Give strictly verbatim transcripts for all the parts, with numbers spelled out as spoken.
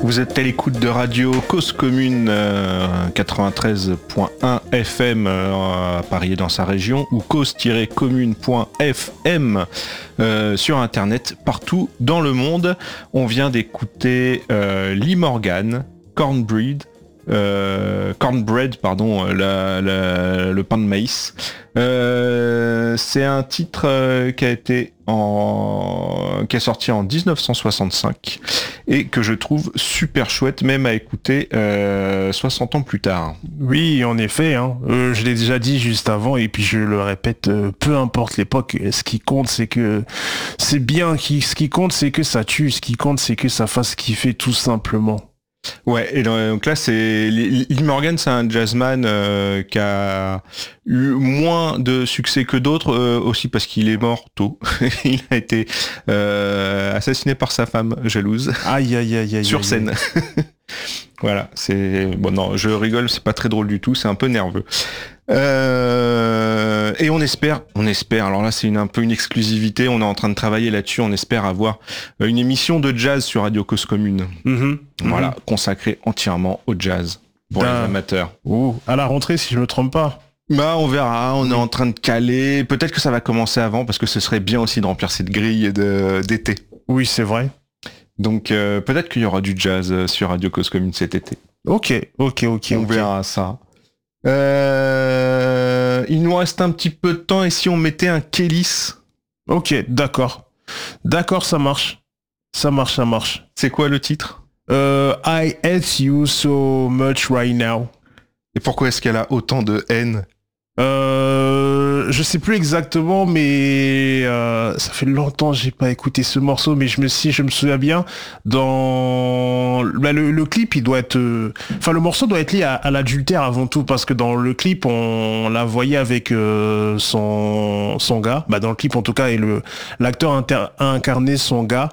Vous êtes à l'écoute de Radio Cause Commune euh, quatre-vingt-treize point un F M euh, à Paris et dans sa région, ou cause tiret commune point F M euh, sur internet partout dans le monde. On vient d'écouter euh, Lee Morgan, Cornbread, euh, Cornbread, pardon, la, la, le pain de maïs. Euh, c'est un titre euh, qui a été en, qui est sorti en dix-neuf cent soixante-cinq et que je trouve super chouette, même à écouter euh, soixante ans plus tard. Oui, en effet, hein. euh, je l'ai déjà dit juste avant et puis je le répète, euh, peu importe l'époque, ce qui compte c'est que c'est bien, qui, ce qui compte c'est que ça tue, ce qui compte c'est que ça fasse kiffer tout simplement. Ouais, et donc là, c'est Lee Morgan, c'est un jazzman euh, qui a eu moins de succès que d'autres, euh, aussi parce qu'il est mort tôt. Il a été euh, assassiné par sa femme jalouse. Aïe, aïe, aïe, aïe. Sur aïe, scène. aïe. Voilà, c'est bon. Non, je rigole, c'est pas très drôle du tout, c'est un peu nerveux. Euh... Et on espère, on espère. Alors là, c'est une, un peu une exclusivité. On est en train de travailler là-dessus. On espère avoir une émission de jazz sur Radio Cause Commune. Mm-hmm. Voilà, mm-hmm. consacrée entièrement au jazz pour D'un... les amateurs. Oh, à la rentrée, si je me trompe pas. Bah, on verra. On oui. est en train de caler. Peut-être que ça va commencer avant, parce que ce serait bien aussi de remplir cette grille de... d'été. Oui, c'est vrai. Donc euh, peut-être qu'il y aura du jazz sur Radio Cause Commune cet été. Ok, ok, ok. On okay. verra ça. Euh, il nous reste un petit peu de temps, et si on mettait un Kélis ? Ok, d'accord. D'accord, ça marche. Ça marche, ça marche. C'est quoi le titre ? euh, I hate you so much right now. Et pourquoi est-ce qu'elle a autant de haine ? Euh, je sais plus exactement, mais euh, ça fait longtemps que j'ai pas écouté ce morceau, mais je me si je me souviens bien, dans bah, le, le clip, il doit être, euh... enfin le morceau doit être lié à, à l'adultère avant tout, parce que dans le clip, on, on la voyait avec euh, son son gars, bah dans le clip en tout cas, et le l'acteur inter... a incarné son gars.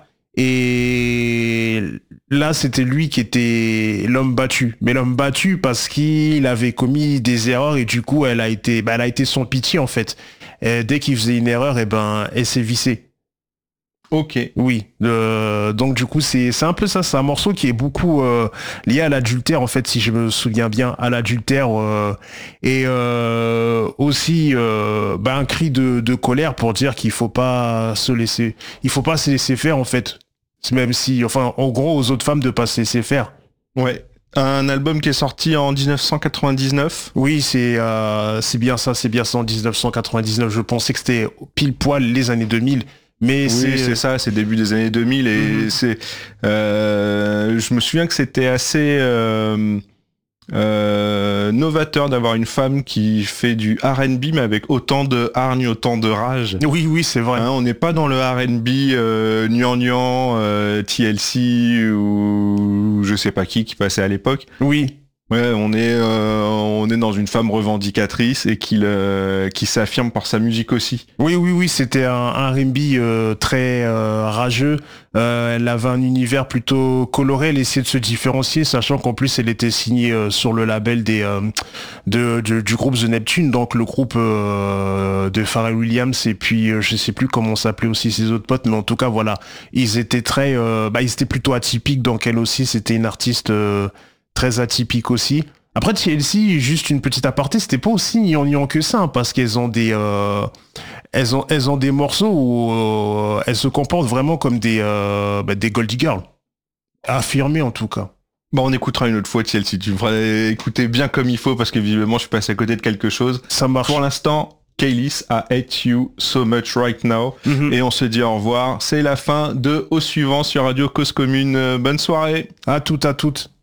Et là, c'était lui qui était l'homme battu. Mais l'homme battu parce qu'il avait commis des erreurs et du coup, elle a été, bah, elle a été son pitié en fait. Et dès qu'il faisait une erreur, et ben, elle s'est vissée. Ok. Oui. Euh, donc du coup, c'est c'est un peu ça. C'est un morceau qui est beaucoup euh, lié à l'adultère en fait, si je me souviens bien, à l'adultère euh, et euh, aussi euh, bah, un cri de, de colère pour dire qu'il faut pas se laisser, il faut pas se laisser faire en fait. Même si, enfin, en gros, aux autres femmes de pas se laisser faire. Ouais. Un album qui est sorti en dix-neuf cent quatre-vingt-dix-neuf. Oui, c'est euh, c'est bien ça, c'est bien ça en dix-neuf cent quatre-vingt-dix-neuf. Je pensais que c'était pile poil les années deux mille. Mais oui, c'est... c'est ça, c'est début des années deux mille et mmh. c'est. Euh, je me souviens que c'était assez euh, euh, novateur d'avoir une femme qui fait du R and B mais avec autant de hargne, autant de rage. Oui, oui, c'est vrai. Hein, on n'est pas dans le R and B euh, gnangnan, euh, T L C ou je sais pas qui qui passait à l'époque. Oui. Ouais, on est euh, on est dans une femme revendicatrice et qui le, qui s'affirme par sa musique aussi. Oui, oui, oui, c'était un, un R and B euh, très euh, rageux. Euh, elle avait un univers plutôt coloré. Elle essayait de se différencier, sachant qu'en plus elle était signée euh, sur le label des euh, de, de du groupe The Neptune, donc le groupe euh, de Pharrell Williams et puis euh, je sais plus comment s'appelait aussi ses autres potes, mais en tout cas voilà, ils étaient très, euh, bah ils étaient plutôt atypiques. Donc elle aussi, c'était une artiste euh, très atypique aussi. Après T L C, juste une petite aparté, c'était pas aussi gnangnan que ça, hein, parce qu'elles ont des euh, elles ont elles ont des morceaux où euh, elles se comportent vraiment comme des euh, bah, des Goldie Girls. Affirmées en tout cas. Bon, on écoutera une autre fois T L C. Tu devrais écouter bien comme il faut parce que visiblement je suis passé à côté de quelque chose. Ça marche. Pour l'instant, Kélis, I hate you so much right now. Mm-hmm. Et on se dit au revoir. C'est la fin de Au suivant sur Radio Cause Commune. Bonne soirée. À toutes, à toutes.